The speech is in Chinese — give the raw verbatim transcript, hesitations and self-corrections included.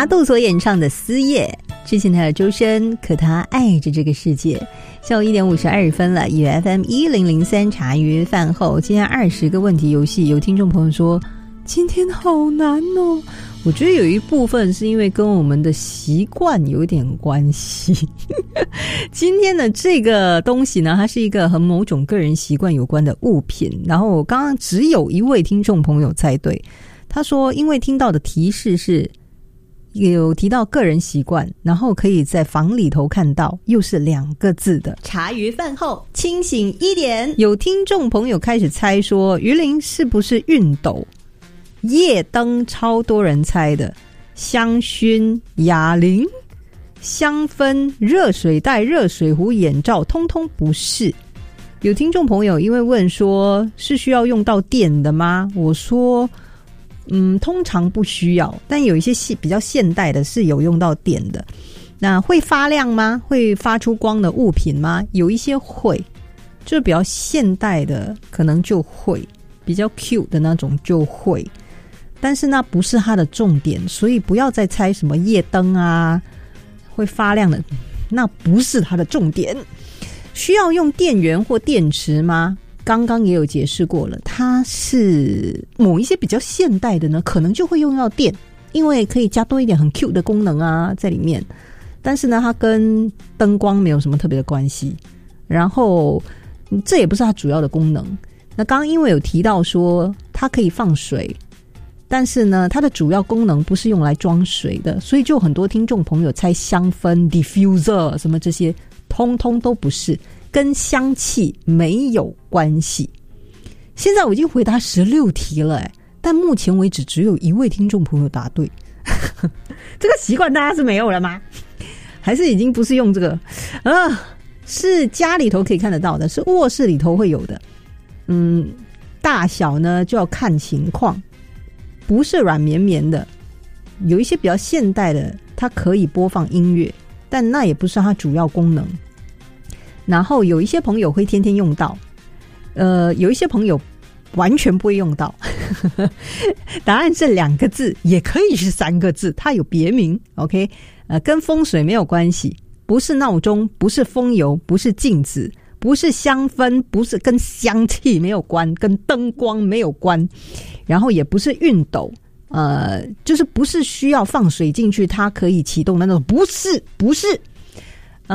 阿杜所演唱的《思夜》，之前还有周深，可他爱着这个世界。下午一点五十二分了，以 F M 一零零三茶余饭后，今天二十个问题游戏，有听众朋友说今天好难哦。我觉得有一部分是因为跟我们的习惯有点关系。今天的这个东西呢，它是一个和某种个人习惯有关的物品，然后我刚刚只有一位听众朋友猜对，他说因为听到的提示是有提到个人习惯，然后可以在房里头看到，又是两个字的。茶余饭后清醒一点。有听众朋友开始猜说于林是不是熨斗，夜灯超多人猜的，香薰、哑铃、香氛、热水袋、热水壶、眼罩，通通不是。有听众朋友因为问说是需要用到电的吗？我说嗯，通常不需要，但有一些比较现代的是有用到电的。那会发亮吗？会发出光的物品吗？有一些会，就是比较现代的可能就会，比较 cute 的那种就会，但是那不是它的重点，所以不要再猜什么夜灯啊会发亮的，那不是它的重点。需要用电源或电池吗？刚刚也有解释过了，它是某一些比较现代的呢，可能就会用到电，因为可以加多一点很 cute 的功能啊在里面，但是呢它跟灯光没有什么特别的关系，然后这也不是它主要的功能。那刚刚因为有提到说它可以放水，但是呢它的主要功能不是用来装水的，所以就很多听众朋友猜香氛 diffuser 什么这些通通都不是，跟香气没有关系。现在我已经回答十六题了，欸，但目前为止只有一位听众朋友答对。这个习惯大家是没有了吗？还是已经不是用这个啊？是家里头可以看得到的，是卧室里头会有的。嗯，大小呢就要看情况，不是软绵绵的，有一些比较现代的它可以播放音乐，但那也不是它主要功能。然后有一些朋友会天天用到，呃，有一些朋友完全不会用到。答案是两个字，也可以是三个字，它有别名。OK， 呃，跟风水没有关系，不是闹钟，不是风油，不是镜子，不是香氛，不是跟香气没有关，跟灯光没有关，然后也不是熨斗，呃，就是不是需要放水进去它可以启动的那种，不是，不是。